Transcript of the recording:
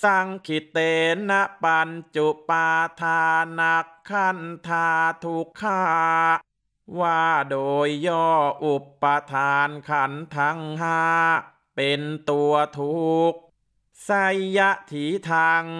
สังคิเตนะปัญจุปาทานักขันธาทุกขาว่าโดยย่ออุปทานขันธ์ทั้งห้าเป็นตัวทุกข์ไสยถีทาง